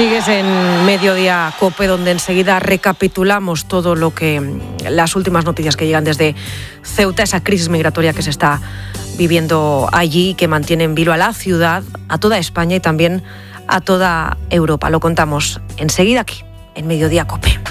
Sigues en Mediodía COPE, donde enseguida recapitulamos todo lo que las últimas noticias que llegan desde Ceuta, esa crisis migratoria que se está viviendo allí, que mantiene en vilo a la ciudad, a toda España y también a toda Europa. Lo contamos enseguida aquí, en Mediodía COPE.